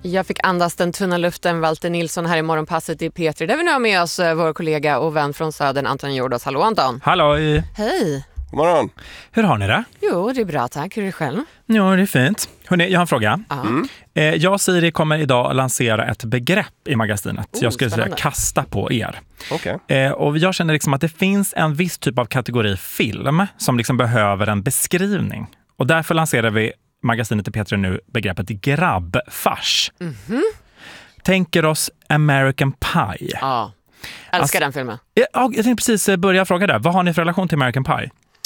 Jag fick andas den tunna luften. Walter Nilsson här i morgonpasset i P3. Där vi nu har med oss vår kollega och vän från Södern, Anton Jordas. Hallå Anton. Halloj. Hej. God morgon. Hur har ni det? Jo, det är bra tack. Hur är det själv? Ja, det är fint. Hörrni, jag har en fråga. Jag och Siri kommer idag att lansera ett begrepp i magasinet. Jag skulle säga kasta på er. Okay. Och jag känner liksom att det finns en viss typ av kategori film som liksom behöver en beskrivning. Och därför lanserar vi magasinet i P3 nu begreppet grabbfars. Tänker oss American Pie. Ja, älskar den filmen. Jag tänkte precis börja fråga där. Vad har ni för relation till American Pie?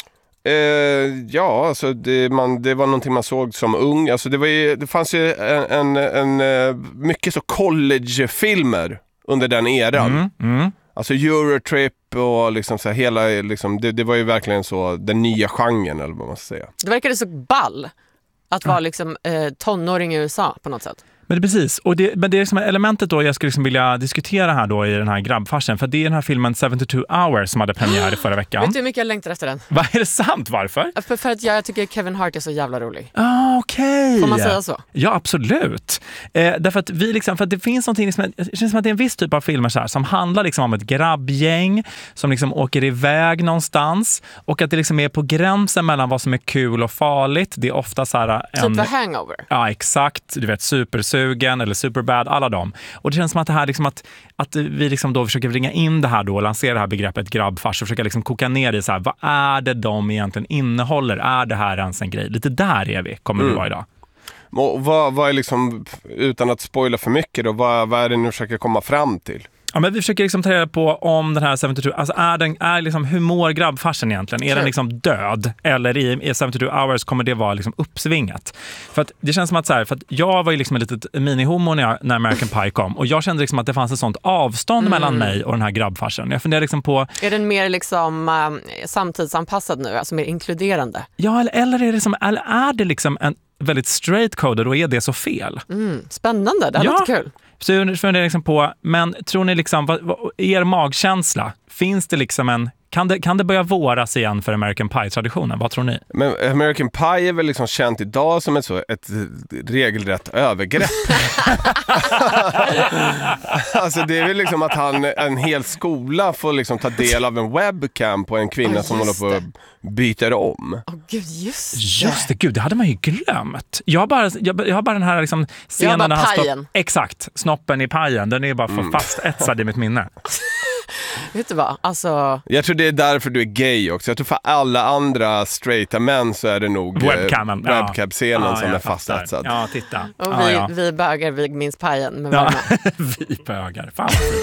Ja, alltså det var någonting man såg som ung. Alltså det fanns ju en mycket så college-filmer under den eran. Alltså Eurotrip och liksom så här hela liksom, det var ju verkligen så den nya genren eller vad man ska säga. Det verkade så ball att vara liksom tonåring i USA på något sätt. Men det är precis, men det är liksom elementet då jag skulle liksom vilja diskutera här då i den här grabbfarsen, för det är den här filmen 72 Hours som hade premiär i förra veckan. Vet du hur mycket jag längtar efter den? Vad är det sant? Varför? För att jag tycker Kevin Hart är så jävla rolig. Okej. Får man säga så? Ja, absolut. Därför att för att det finns någonting liksom, det känns som att det är en viss typ av filmer så här, som handlar liksom om ett grabbgäng som liksom åker iväg någonstans och att det liksom är på gränsen mellan vad som är kul och farligt. Det är ofta så här typ The Hangover. Ja, exakt. Du vet, Supersugen eller Superbad, alla dem. Och det känns som att det här liksom att vi liksom då försöker ringa in det här då och lansera det här begreppet grabbfars och försöka liksom koka ner det så här, vad är det de egentligen innehåller? Är det här ens en grej? Lite där är vi, kommer vi vara idag. Och vad är liksom, utan att spoila för mycket då, vad är det ni försöker komma fram till? Ja, men vi försöker liksom ta reda på om den här 72, alltså är liksom, hur mår grabbfarsen egentligen? Är den liksom död? Eller i 72 hours kommer det vara liksom uppsvingat? För att det känns som att så här, för att jag var ju liksom ett litet mini-homo när American Pie kom. Och jag kände liksom att det fanns ett sånt avstånd mellan mig och den här grabbfarsen. Jag funderar liksom på... Är den mer liksom samtidsanpassad nu? Alltså mer inkluderande? Ja, eller är det liksom en väldigt straight-coded och är det så fel? Spännande, det här låter kul. Så jag funderar liksom på, men tror ni liksom, er magkänsla, finns det liksom kan det börja våras igen för American Pie-traditionen? Vad tror ni? Men American Pie är väl liksom känt idag som ett regelrätt övergrepp. Alltså det är väl liksom att en hel skola får liksom ta del av en webcam på en kvinna som håller på att byta om. Gud, just det, gud, det hade man ju glömt. Jag har bara den här liksom scenen där han står... Exakt, snoppen i pajen, den är bara för fast etsad i mitt minne. Vet du vad? Alltså... Jag tror det är därför du är gay också. Jag tror för alla andra straighta män så är det nog webcam-scenen som är fastetsad. Ja, titta. Och vi bögar, vi minns pajen med vi bögar. Fan.